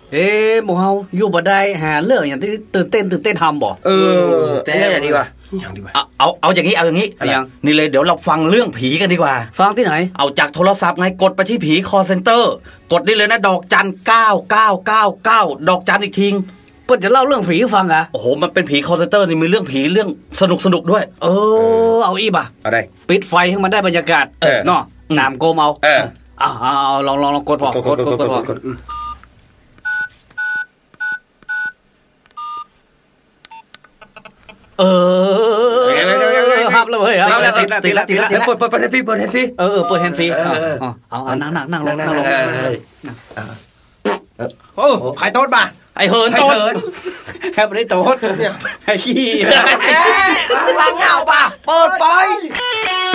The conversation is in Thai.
หมู่เฮาอยู่บ่ได้หาเรื่องอย่างที่ตื่นเต้นทำบ่แต่อย่างดีกว่าเอาอย่างนี้นี่เลยเดี๋ยวเราฟังเรื่องผีกันดีกว่าฟังที่ไหนเอาจากโทรศัพท์ไงกดไปที่ผีคอลเซ็นเตอร์กดได้เลยนะดอกจัน9999ดอกจันอีกทีเพิ่นจะเล่าเรื่องผีฟังอ่ะโอ้โหมันเป็นผีคอลเซ็นเตอร์นี่มีเรื่องผีเรื่องสนุกด้วยเอาอีบ่ะอะไรปิดไฟให้มันได้บรรยากาศเนาะน้ำโกมเอาลองกดพอกดฮับแล้วเว้ยติดแล้วเปิดแฮนด์ฟรีเปิดแฮนด์ฟรีเปิดแฮนด์ฟรีเอานั่งลงโอ้ใครโต๊ดบ่ไอเหินโต๊ดแฮปไม่ได้โต๊ดไอ้ขี้หลังเงาป่ะเปิดไฟ